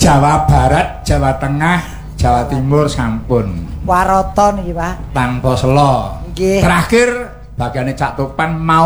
Jawa Barat, Jawa Tengah, Jawa Timur sampun. Waroto niki, Pak. Tanpa selo. Nggih. Terakhir bagiane Cak Topan mau